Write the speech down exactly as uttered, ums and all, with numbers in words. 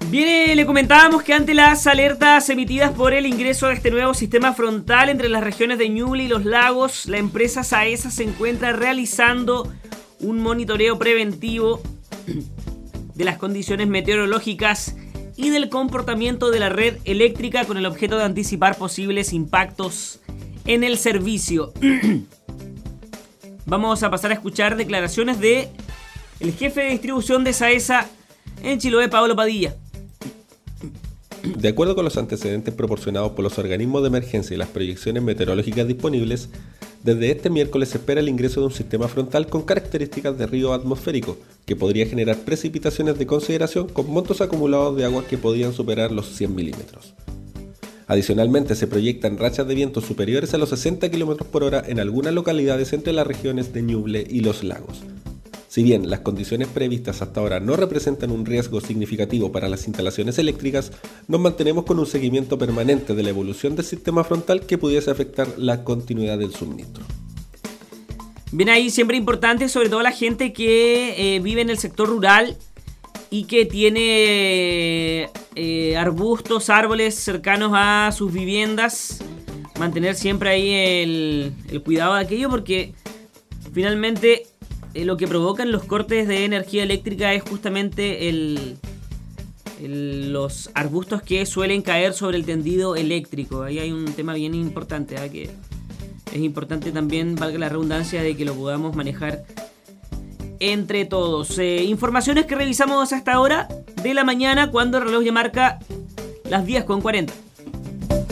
Bien, le comentábamos que ante las alertas emitidas por el ingreso de este nuevo sistema frontal entre las regiones de Ñuble y Los Lagos, la empresa Saesa se encuentra realizando un monitoreo preventivo de las condiciones meteorológicas y del comportamiento de la red eléctrica con el objeto de anticipar posibles impactos en el servicio. Vamos a pasar a escuchar declaraciones de el jefe de distribución de Saesa en Chiloé, Pablo Padilla. De acuerdo con los antecedentes proporcionados por los organismos de emergencia y las proyecciones meteorológicas disponibles, desde este miércoles se espera el ingreso de un sistema frontal con características de río atmosférico, que podría generar precipitaciones de consideración con montos acumulados de agua que podrían superar los cien milímetros. Adicionalmente, se proyectan rachas de viento superiores a los sesenta kilómetros por hora en algunas localidades entre las regiones de Ñuble y Los Lagos. Si bien las condiciones previstas hasta ahora no representan un riesgo significativo para las instalaciones eléctricas, nos mantenemos con un seguimiento permanente de la evolución del sistema frontal que pudiese afectar la continuidad del suministro. Bien, ahí siempre importante, sobre todo la gente que eh, vive en el sector rural y que tiene eh, arbustos, árboles cercanos a sus viviendas, mantener siempre ahí el, el cuidado de aquello, porque finalmente Eh, lo que provocan los cortes de energía eléctrica es justamente el, el, los arbustos que suelen caer sobre el tendido eléctrico. Ahí hay un tema bien importante, ¿eh? Que es importante también, valga la redundancia, de que lo podamos manejar entre todos. Eh, informaciones que revisamos hasta ahora de la mañana, cuando el reloj ya marca las diez con cuarenta.